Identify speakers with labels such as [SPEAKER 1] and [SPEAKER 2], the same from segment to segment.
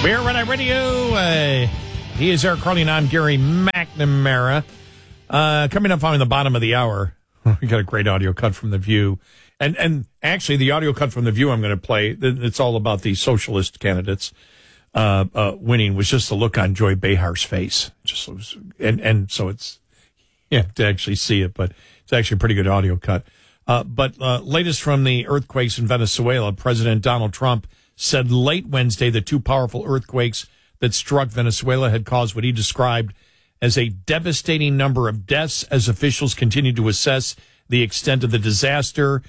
[SPEAKER 1] We're Red Eye Radio. He is Eric Carly, and I'm Gary McNamara. Coming up on the bottom of the hour, we got a great audio cut from The View. And actually, the audio cut from The View I'm going to play, it's all about the socialist candidates winning, was just the look on Joy Behar's face. And so it's, you have to actually see it, but it's actually a pretty good audio cut. But latest from the earthquakes in Venezuela, President Donald Trump said late Wednesday the two powerful earthquakes that struck Venezuela had caused what he described as a devastating number of deaths as officials continue to assess the extent of the disaster.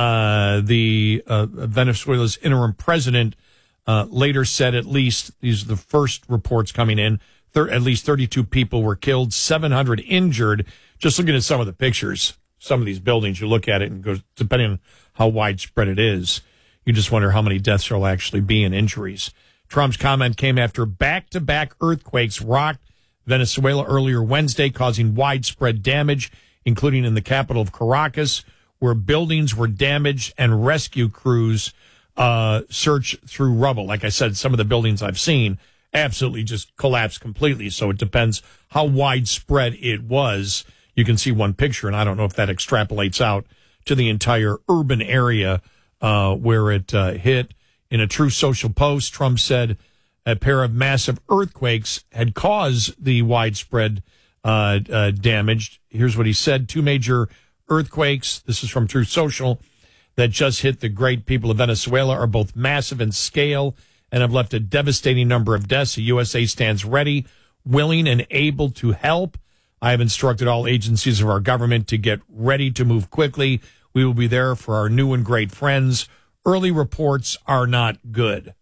[SPEAKER 1] Venezuela's interim president later said these are the first reports coming in, at least 32 people were killed, 700 injured. Just looking at some of the pictures, some of these buildings, you look at it and go, depending on how widespread it is, you just wonder how many deaths there will actually be and injuries. Trump's comment came after back-to-back earthquakes rocked Venezuela earlier Wednesday, causing widespread damage, including in the capital of Caracas, where buildings were damaged and rescue crews searched through rubble. Like I said, some of the buildings I've seen absolutely just collapsed completely, so it depends how widespread it was. You can see one picture, and I don't know if that extrapolates out to the entire urban area where it hit. In a Truth Social post, Trump said a pair of massive earthquakes had caused the widespread damage. Here's what he said. Two major earthquakes, this is from Truth Social, that just hit the great people of Venezuela are both massive in scale and have left a devastating number of deaths. The USA stands ready, willing, and able to help. I have instructed all agencies of our government to get ready to move quickly. We will be there for our new and great friends. Early reports are not good.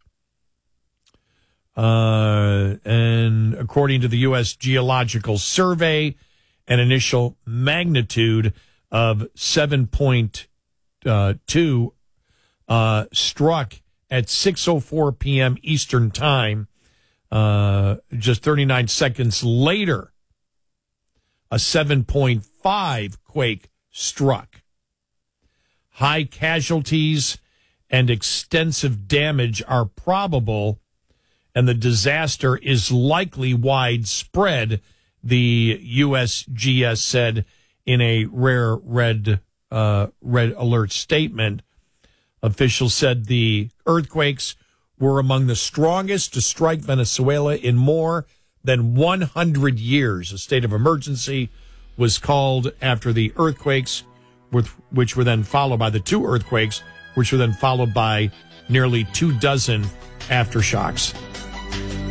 [SPEAKER 1] And according to the U.S. Geological Survey, an initial magnitude of 7.2 struck at 6:04 p.m. Eastern Time. Just 39 seconds later, a 7.5 quake struck. High casualties and extensive damage are probable, and the disaster is likely widespread, the USGS said in a rare red alert statement. Officials said the earthquakes were among the strongest to strike Venezuela in more than 100 years. A state of emergency was called after the earthquakes, which were then followed by the two earthquakes, which were then followed by nearly 24 aftershocks.